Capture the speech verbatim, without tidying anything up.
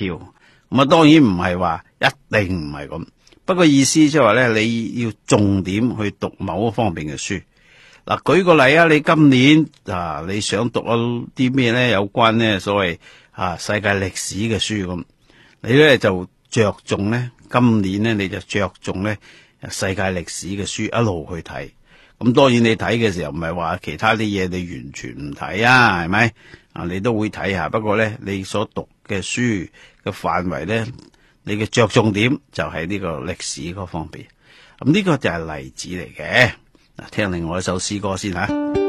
挑。咁啊，當然唔係話一定唔係咁，不過意思即係話咧，你要重點去讀某一方面嘅書。嗱，舉個例啊，你今年啊，你想讀啲咩咧？有關咧所謂啊世界歷史嘅書咁，你咧就着重咧，今年咧你就着重咧世界歷史嘅書一路去睇。咁當然你睇嘅時候唔係話其他啲嘢你完全唔睇啊，係咪啊？你都會睇下，不過咧你所讀嘅書嘅範圍咧，你嘅着重點就係呢個歷史嗰方面。咁呢個就係例子嚟嘅。嗱，聽另外一首詩歌先吓。